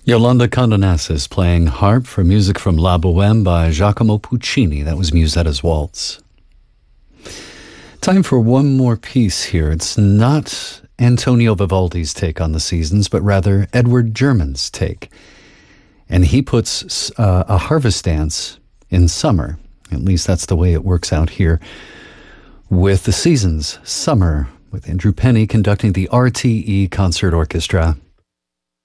Yolanda Condonassis playing harp for music from La Bohème by Giacomo Puccini. That was Musetta's Waltz. Time for one more piece here. It's not Antonio Vivaldi's take on the seasons, but rather Edward German's take. And he puts a harvest dance in summer. At least that's the way it works out here with the seasons, summer, with Andrew Penny conducting the RTE Concert Orchestra.